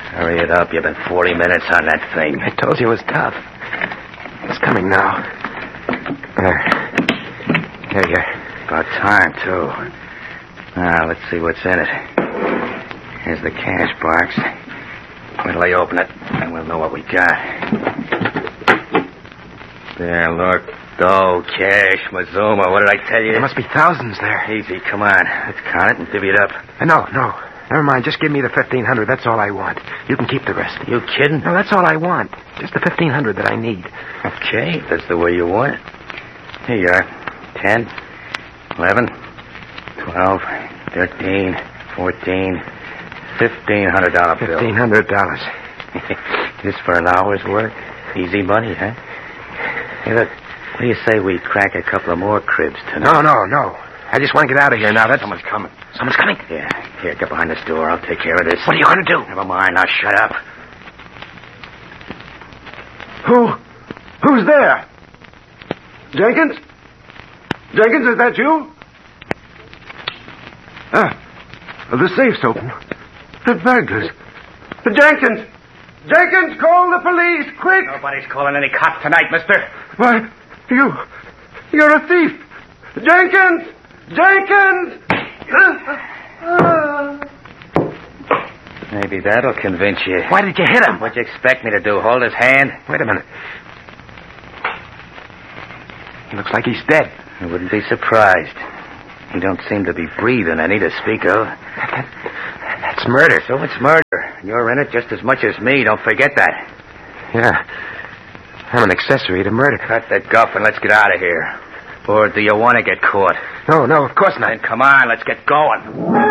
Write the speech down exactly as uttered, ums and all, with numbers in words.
Hurry it up. You've been forty minutes on that thing. I told you it was tough. It's coming now. There. Here you are. About time, too. Now, let's see what's in it. Here's the cash box. Wait till I open it, and we'll know what we got. There, look. Dough, cash, Mazuma. What did I tell you? There must be thousands there. Easy, come on. Let's count it and divvy it up. Uh, no, no. Never mind. Just give me the fifteen hundred. That's all I want. You can keep the rest. You kidding? No, that's all I want. Just the fifteen hundred that I need. Okay, that's the way you want it. Here you are. Ten, eleven, twelve, thirteen, fourteen, fifteen hundred dollar bill. Fifteen hundred dollars. This for an hour's work? Easy money, huh? Hey, look. What do you say we crack a couple of more cribs tonight? No, no, no. I just want to get out of here now. That's... Someone's coming. Someone's coming? Yeah. Here, get behind this door. I'll take care of this. What are you going to do? Never mind. Now shut up. Who? Who's there? Jenkins? Jenkins, is that you? Ah, the safe's open. The burglars. Jenkins! Jenkins, call the police, quick! Nobody's calling any cops tonight, mister. Why, you... You're a thief! Jenkins! Jenkins! Maybe that'll convince you. Why did you hit him? What'd you expect me to do, hold his hand? Wait a minute. He looks like he's dead. I wouldn't be surprised. He don't seem to be breathing any to speak of. That, that's murder. So it's murder. You're in it just as much as me. Don't forget that. Yeah. I'm an accessory to murder. Cut that guff and let's get out of here. Or do you want to get caught? No, no, of course not. Then come on, let's get going.